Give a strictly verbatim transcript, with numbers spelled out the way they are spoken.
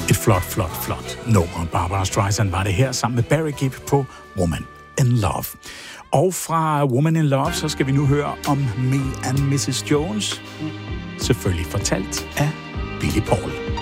Et flot, flot, flot nummer. Barbra Streisand var det her sammen med Barry Gibb på Woman in Love. Og fra Woman in Love, så skal vi nu høre om Me and missus Jones. Selvfølgelig fortalt af Billy Paul.